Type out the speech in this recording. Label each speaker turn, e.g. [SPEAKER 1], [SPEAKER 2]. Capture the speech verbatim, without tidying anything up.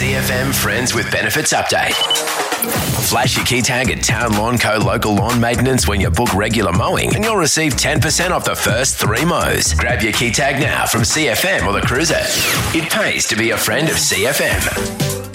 [SPEAKER 1] C F M Friends with Benefits update. Flash your key tag at Town Lawn Co. local lawn maintenance when you book regular mowing and you'll receive ten percent off the first three mows. Grab your key tag now from C F M or the Cruiser. It pays to be a friend of C F M.